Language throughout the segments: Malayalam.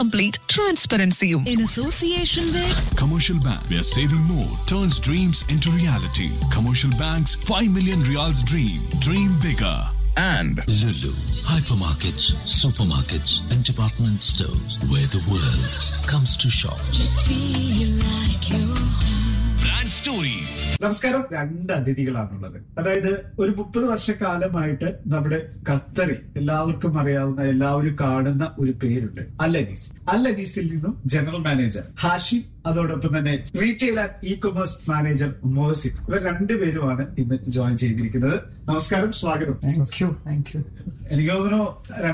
complete transparency. In association with Commercial Bank, where saving more turns dreams into reality. Commercial Bank's 5 million Riyals dream. Dream bigger. And Lulu, hypermarkets, supermarkets, and department stores where the world comes to shop. Just feel like you're home. Brand stories. നമസ്കാരം. 2 അതിഥികളാണുള്ളത്. അതായത് ഒരു 30 വർഷക്കാലമായിട്ട് നമ്മുടെ ഖത്തറിൽ എല്ലാവർക്കും അറിയാവുന്ന, എല്ലാവരും കാണുന്ന ഒരു പേരുണ്ട്, അല്ലനീസ്. അല്ലനീസിൽ നിന്നും ജനറൽ മാനേജർ ഹാഷിം, അതോടൊപ്പം തന്നെ retail and E commerce manager Mohsin, ഇവർ 2 പേരുമാണ് ഇന്ന് ജോയിൻ ചെയ്തിരിക്കുന്നത്. നമസ്കാരം, സ്വാഗതം. Thank you. എനിക്ക് തോന്നുന്നു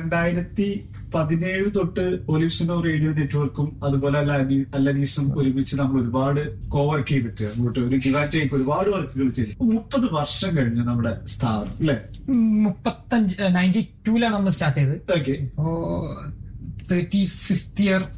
2017 തൊട്ട് ഒലിവ്സിനോ റേഡിയോ നെറ്റ്വർക്കും അതുപോലെ അല്ലനീസും ഒരുമിച്ച് നമ്മൾ ഒരുപാട് കോവർക്ക് ചെയ്തിട്ട് അങ്ങോട്ട് ഒരു ഗിവ് ആൻഡ് ടേക്ക് ഒരുപാട് വർക്കുകൾ ചെയ്തു. 30 വർഷം കഴിഞ്ഞു നമ്മുടെ സ്ഥാപനം, അല്ലെ? 92 നമ്മൾ സ്റ്റാർട്ട് ചെയ്ത്. ഓക്കെ. ഇപ്പോ 35th ഇയർ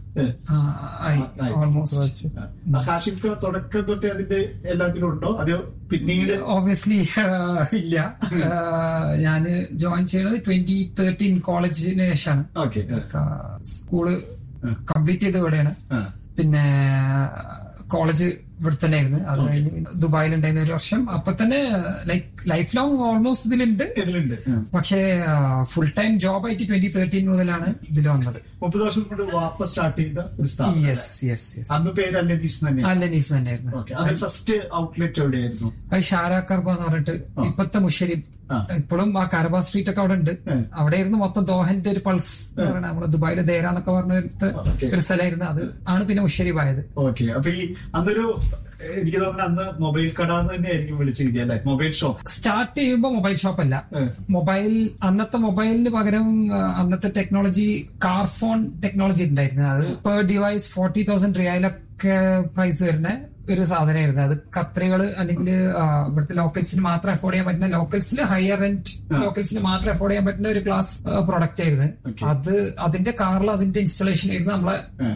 ഓൾമോസ്റ്റ്. ഹാഷിംക്ക് തുടക്കം തൊട്ട് അതിന്റെ എല്ലാത്തിലും ഉണ്ടോ, അതോ പിന്നീട്? ഓബിയസ്ലി ഇല്ല. ഞാന് ജോയിൻ ചെയ്യണത് 2013 കോളേജിന് ശേഷമാണ്. ഓക്കെ. സ്കൂള് കംപ്ലീറ്റ് ചെയ്ത് ഇവിടെയാണ്. പിന്നെ കോളേജ് ഇവിടെ തന്നെ ആയിരുന്നു. അത് കഴിഞ്ഞ് ദുബായിലുണ്ടായിരുന്ന 1 വർഷം. അപ്പൊ തന്നെ ലൈഫ് ലോങ് ഓൾമോസ്റ്റ് ഇതിലുണ്ട്. പക്ഷേ ഫുൾ ടൈം ജോബ് ആയിട്ട് 2013 മുതലാണ് ഇതിൽ വന്നത്. 30 വർഷം കൊണ്ട് വാപ്പ സ്റ്റാർട്ട് ചെയ്ത ഒരു സ്ഥാപനം. യെസ്. അന്ന് പേര് അല്ലനീസ് തന്നെയായിരുന്നു. ഫസ്റ്റ് ഔട്ട്ലെറ്റ് എവിടെയായിരുന്നു? അത് ഷാരാ കർബ എന്ന് പറഞ്ഞിട്ട് ഇപ്പത്തെ മുഷരിഫ്, ഇപ്പോഴും ആ കരബ സ്ട്രീറ്റ് ഒക്കെ അവിടെ ഉണ്ട്. അവിടെ ആയിരുന്നു മൊത്തം ദോഹന്റെ ഒരു പൾസ് എന്ന് പറയുന്നത്. നമ്മള് ദുബായിലെ ദേര എന്നൊക്കെ പറഞ്ഞ ഒരു സ്ഥലമായിരുന്നു. അത് ആണ് പിന്നെ മുഷരിഫ് ആയത്. ഓക്കെ. അപ്പൊ ഈ അതൊരു, എനിക്ക് തോന്നുന്നു അന്ന് മൊബൈൽ കട എന്ന് തന്നെ ആയിരിക്കും വിളിച്ചിരിക്കുക, അല്ലെ? Mobile shop. സ്റ്റാർട്ട് ചെയ്യുമ്പോ മൊബൈൽ ഷോപ്പ് അല്ല. അന്നത്തെ മൊബൈലിന് പകരം അന്നത്തെ ടെക്നോളജി കാർ ഫോൺ ടെക്നോളജി ഉണ്ടായിരുന്നു. അത് പെർ ഡിവൈസ് 40,000 റിയാലൊക്കെ പ്രൈസ് വരുന്ന ഒരു സാധനമായിരുന്നു. അത് ഖത്തറികള് അല്ലെങ്കിൽ ഇവിടുത്തെ ലോക്കൽസിന് മാത്രം അഫോർഡ് ചെയ്യാൻ പറ്റുന്ന, ലോക്കൽസിൽ ഹയർ എൻഡ് ലോക്കൽസിന് മാത്രം അഫോർഡ് ചെയ്യാൻ പറ്റുന്ന ഒരു ക്ലാസ് പ്രൊഡക്റ്റ് ആയിരുന്നു. അത് അതിന്റെ കാറിൽ അതിന്റെ ഇൻസ്റ്റലേഷൻ ആയിരുന്നു നമ്മളെ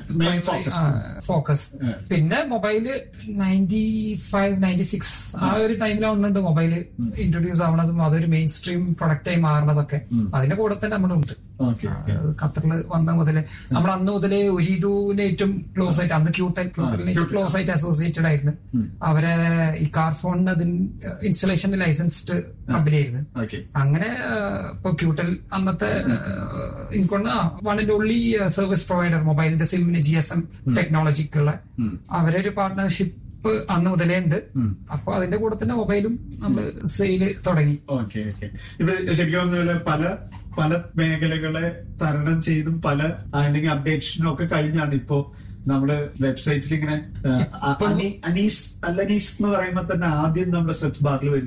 ഫോക്കസ്. പിന്നെ മൊബൈല് 95, 96 ആ ഒരു ടൈമിലാണ് മൊബൈല് ഇൻട്രൊഡ്യൂസ് ആവണതും അതൊരു മെയിൻ സ്ട്രീം പ്രൊഡക്റ്റ് ആയി മാറുന്നതൊക്കെ. അതിന്റെ കൂടെ തന്നെ നമ്മളുണ്ട്. ഖത്തറിൽ വന്ന മുതലേ നമ്മൾ അന്ന് മുതലേ ഒരിഡുവിന് ഏറ്റവും ക്ലോസ് ആയിട്ട്, അന്ന് ക്യൂട്ടലിന് ക്ലോസ് ആയിട്ട് അസോസിയേറ്റഡ് ആയിരുന്നു. അവരെ ഈ കാർ ഫോണിന് അതിന് ഇൻസ്റ്റലേഷന്റെ ലൈസൻസ്ഡ് കമ്പനി ആയിരുന്നു. അങ്ങനെ ഇപ്പൊ ക്യൂട്ടൽ അന്നത്തെ എനിക്കൊണ്ട് 1 and only സർവീസ് പ്രൊവൈഡർ മൊബൈലിന്റെ സിമ്മിന് GSM ടെക്നോളജിക്കുള്ള അവരെ ഒരു പാർട്ട്ണർഷിപ്പ് അന്ന് മുതലേ ഉണ്ട്. അപ്പൊ അതിന്റെ കൂടെ തന്നെ മൊബൈലും നമ്മൾ സെയില് തുടങ്ങി. ശരിക്കും പല മേഖലകളെ തരണം ചെയ്തും പല അല്ലെങ്കിൽ അപ്ഡേഷനും ഒക്കെ കഴിഞ്ഞാണ് ഇപ്പോ നമ്മുടെ വെബ്സൈറ്റിൽ ഇങ്ങനെ അല്ലനീസ് എന്ന് പറയുമ്പോ തന്നെ ആദ്യം നമ്മുടെ സെർച്ച് ബാറിൽ വരും.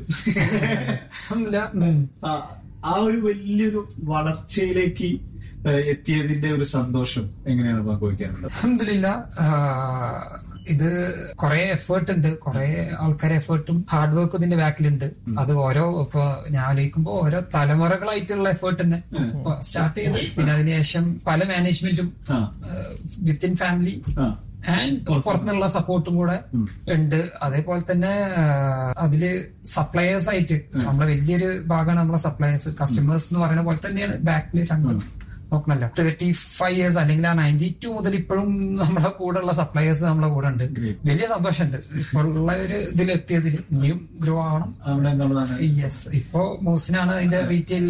ആ ഒരു വലിയൊരു വളർച്ചയിലേക്ക് എത്തിയതിന്റെ ഒരു സന്തോഷം എങ്ങനെയാണ് പങ്കുവയ്ക്കാനുള്ളത്? അൽഹംദുലില്ലാ, ഇത് കുറെ എഫേർട്ട് ഉണ്ട്, കുറെ ആൾക്കാരെ എഫേർട്ടും ഹാർഡ് വർക്കും ഇതിന്റെ ബാക്കിലുണ്ട്. അത് ഇപ്പൊ ഞാൻ ആലോചിക്കുമ്പോ ഓരോ തലമുറകളായിട്ടുള്ള എഫേർട്ട് തന്നെ സ്റ്റാർട്ട് ചെയ്ത്, പിന്നെ അതിനുശേഷം പല മാനേജ്മെന്റും വിത്തിൻ ഫാമിലി ആൻഡ് പുറത്തുനിന്നുള്ള സപ്പോർട്ടും കൂടെ ഉണ്ട്. അതേപോലെ തന്നെ അതില് സപ്ലയേഴ്സ് ആയിട്ട് നമ്മളെ വലിയൊരു ഭാഗമാണ് നമ്മളെ സപ്ലയേഴ്സ്. കസ്റ്റമേഴ്സ് എന്ന് പറയുന്ന പോലെ തന്നെയാണ് ബാക്കിൽ രണ്ടും നോക്കണല്ലോ. 35 ഇയേഴ്സ് അല്ലെങ്കിൽ 92 മുതൽ ഇപ്പോഴും നമ്മളെ കൂടെ ഉള്ള സപ്ലയേഴ്സ് നമ്മളെ കൂടെ ഉണ്ട്. വലിയ സന്തോഷമുണ്ട് ഇപ്പോഴുള്ള ഒരു ഇതിലെത്തിയതിൽ. ഇനിയും ഗ്രോ ആവണം. യെസ്. ഇപ്പോ മൂസിനാണ് അതിന്റെ റീറ്റെയിൽ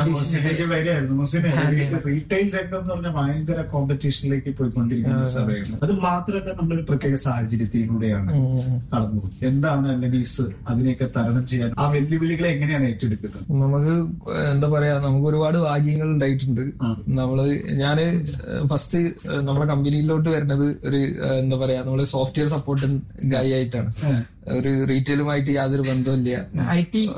റീറ്റെയിൽ രംഗം എന്ന് പറഞ്ഞാൽ ഭയങ്കര കോമ്പറ്റീഷനിലേക്ക് പോയിക്കൊണ്ടിരിക്കുന്ന സമയമാണ്. അത് മാത്രമല്ല, നമ്മളൊരു പ്രത്യേക സാഹചര്യത്തിലൂടെയാണ് കടന്നു പോകുന്നത്. എന്താണ് അല്ലനീസ് അതിനെയൊക്കെ തരണം ചെയ്യാൻ, ആ വെല്ലുവിളികളെ എങ്ങനെയാണ് ഏറ്റെടുക്കുന്നത്? നമുക്ക് എന്താ പറയാ, നമുക്ക് ഒരുപാട് ഭാഗ്യങ്ങൾ ഉണ്ടായിട്ടുണ്ട്. ഞാന് ഫസ്റ്റ് നമ്മുടെ കമ്പനിയിലോട്ട് വരുന്നത് ഒരു എന്താ പറയാ, നമ്മള് സോഫ്റ്റ്വെയർ സപ്പോർട്ട് ഗൈ ആയിട്ടാണ്. ഒരു റീറ്റെയിലുമായിട്ട് യാതൊരു ബന്ധമില്ല. ഐ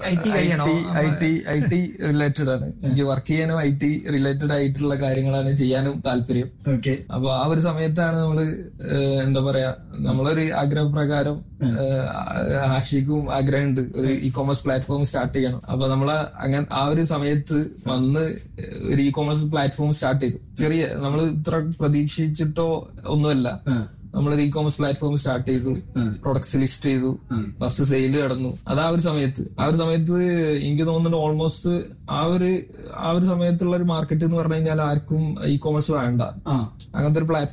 ടി റിലേറ്റഡ് ആണ്. എനിക്ക് വർക്ക് ചെയ്യാനും IT റിലേറ്റഡ് ആയിട്ടുള്ള കാര്യങ്ങളാണ് ചെയ്യാനും താല്പര്യം. അപ്പൊ ആ ഒരു സമയത്താണ് നമ്മള് എന്താ പറയാ, നമ്മളൊരു ആഗ്രഹപ്രകാരം ഹാഷിക്കും ആഗ്രഹമുണ്ട് ഒരു ഇ കോമേഴ്സ് പ്ലാറ്റ്ഫോം സ്റ്റാർട്ട് ചെയ്യണം. അപ്പൊ നമ്മള് അങ്ങനെ ആ ഒരു സമയത്ത് വന്ന് ഒരു ഇ കോമേഴ്സ് പ്ലാറ്റ്ഫോം സ്റ്റാർട്ട് ചെയ്തു. ചെറിയ നമ്മൾ ഇത്ര പ്രതീക്ഷിച്ചിട്ടോ ഒന്നുമല്ല, നമ്മളൊരു ഇ കോമേഴ്സ് പ്ലാറ്റ്ഫോം സ്റ്റാർട്ട് ചെയ്തു, പ്രൊഡക്ട്സ് ലിസ്റ്റ് ചെയ്തു, ഫസ്റ്റ് സെയിൽ കടന്നു. അത് ആ ഒരു സമയത്ത് എനിക്ക് തോന്നുന്നു ഓൾമോസ്റ്റ് ആ ഒരു സമയത്തുള്ള ഒരു മാർക്കറ്റ് എന്ന് പറഞ്ഞു കഴിഞ്ഞാൽ ആർക്കും ഇ കോമേഴ്സ് വേണ്ട, അങ്ങനത്തെ ഒരു പ്ലാറ്റ്ഫോം